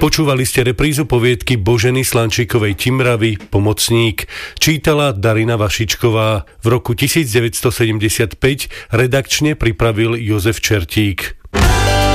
Počúvali ste reprízu poviedky Boženy Slančíkovej Timravy Pomocník. Čítala Darina Vašičková. V roku 1975 redakčne pripravil Jozef Čertík.